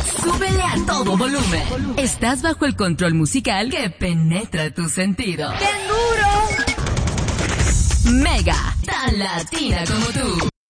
Súbele a todo volumen. Estás bajo el control musical que penetra tu sentido. ¡Bien duro! Mega, tan latina como tú.